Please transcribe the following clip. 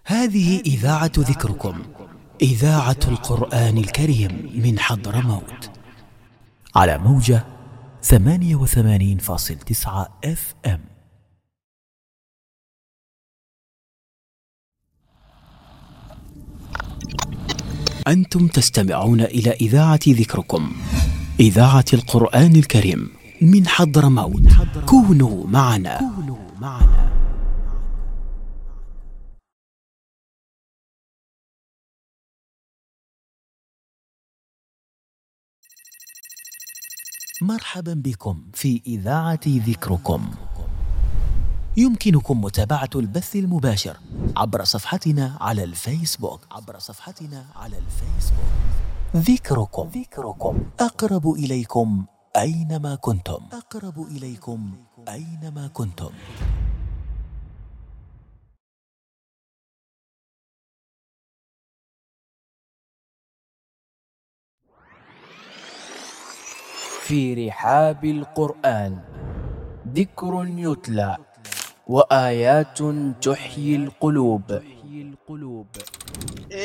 هذه إذاعة ذكركم، إذاعة القرآن الكريم من حضرموت، على موجة 88.9 FM. أنتم تستمعون إلى إذاعة ذكركم، إذاعة القرآن الكريم من حضرموت. كونوا معنا. مرحبا بكم في إذاعة ذكركم. يمكنكم متابعة البث المباشر عبر صفحتنا على الفيسبوك. ذكركم أقرب إليكم أينما كنتم. في رحاب القرآن ذكر يتلى وآيات تحيي القلوب.